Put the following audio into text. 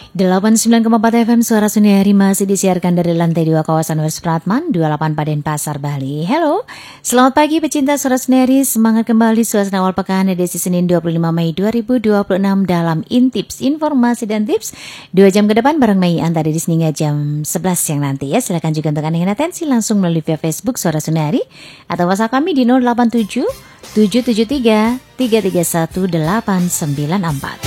89,4 FM Suara Sunnari masih disiarkan dari lantai 2 kawasan West Pratman 28 Paden Pasar Bali. Hello, selamat pagi pecinta Suara Sunnari. Semangat kembali suasana awal pekan edisi Senin 25 Mei 2026 dalam Intips, informasi dan tips 2 jam ke depan bareng Mei antara di sini hingga jam 11 siang nanti ya. Silakan juga untuk Anda yang atensi langsung melalui via Facebook Suara Sunnari atau WhatsApp kami di 087 773 331 894.